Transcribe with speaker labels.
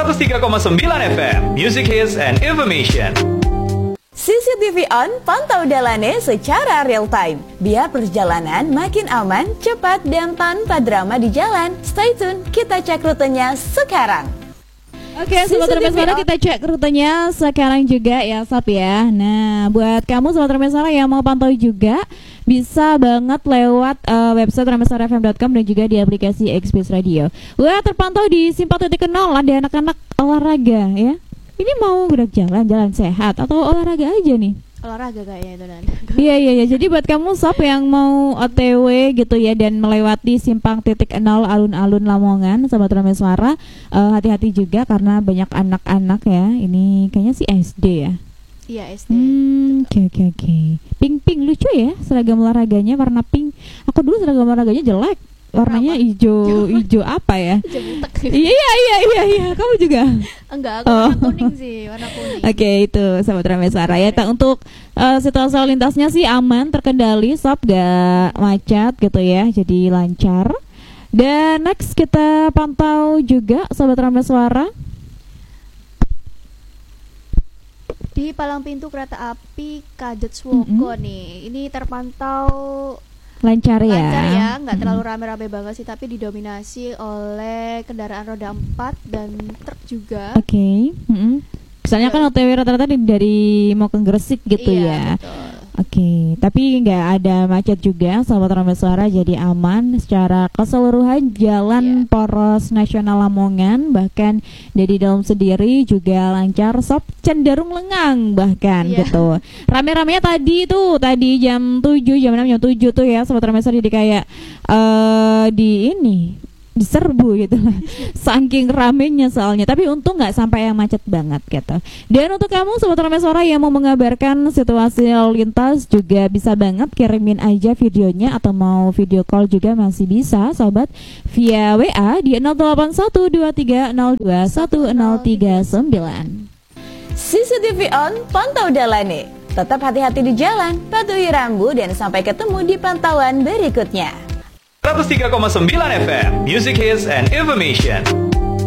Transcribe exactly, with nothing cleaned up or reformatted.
Speaker 1: seratus tiga koma sembilan F M, Music Hits and Information.
Speaker 2: C C T V on, pantau Dalane secara real time. Biar perjalanan makin aman, cepat, dan tanpa drama di jalan. Stay tune, kita cek rutenya sekarang.
Speaker 3: Oke, Sobat Remesara, kita cek rutenya sekarang juga ya, Sob ya. Nah, buat kamu Sobat Remesara yang mau pantau juga, bisa banget lewat uh, website remesara f m dot com dan juga di aplikasi Express Radio. Wah, terpantau di Simpang Titik Nol, ada anak-anak olahraga ya. Ini mau gerak jalan, jalan sehat atau olahraga aja nih?
Speaker 4: Olahraga kayaknya itu dan.
Speaker 3: Iya iya iya. Jadi buat kamu Sob yang mau O T W gitu ya dan melewati Simpang Titik Nol alun-alun Lamongan, Sobat Remesara, uh, hati-hati juga karena banyak anak-anak ya. Ini kayaknya sih S D ya.
Speaker 4: Iya S D.
Speaker 3: Hmm, oke oke oke. Pink pink lucu ya seragam olahraganya warna pink. Aku dulu seragam olahraganya jelek. Warnanya hijau, hijau apa ya? Iya iya iya iya. Kamu juga?
Speaker 4: Enggak, aku
Speaker 3: oh.
Speaker 4: warna kuning sih, warna kuning.
Speaker 3: Oke, okay, itu Sobat Remesara ya. Tak untuk uh, situasi lalu lintasnya sih aman, terkendali, Sob, gak macet gitu ya. Jadi lancar. Dan next kita pantau juga Sobat Remesara
Speaker 4: di palang pintu kereta api Kadet Swoko mm-hmm. nih. Ini terpantau
Speaker 3: lancar ya,
Speaker 4: lancar ya, nggak hmm. terlalu rame-rame banget sih, tapi didominasi oleh kendaraan roda empat dan truk juga.
Speaker 3: Oke. Okay. Mm-hmm. Misalnya kan O T W rata-rata dari mau ke Gresik gitu
Speaker 4: iya,
Speaker 3: ya.
Speaker 4: Betul.
Speaker 3: Oke, okay. Tapi nggak ada macet juga, Sobat Remesara, jadi aman secara keseluruhan jalan yeah. poros nasional Lamongan, bahkan dari dalam sendiri juga lancar, Sob, cenderung lengang bahkan yeah. gitu. Rame-ramenya tadi tuh, tadi jam tujuh, jam enam, jam tujuh tuh ya, Sobat Remesara, jadi kayak uh, di ini diserbu gitu lah, saking ramenya soalnya. Tapi untung nggak sampai yang macet banget gitu. Dan untuk kamu Sobat Remesara yang mau mengabarkan situasi lalu lintas juga bisa banget kirimin aja videonya, atau mau video call juga masih bisa Sobat, via W A di nol delapan satu dua tiga nol dua satu nol tiga sembilan.
Speaker 2: C C T V on, pantau Dalane. Tetap hati-hati di jalan, patuhi rambu, dan sampai ketemu di pantauan berikutnya.
Speaker 1: seratus tiga koma sembilan F M, Music Hits and Information.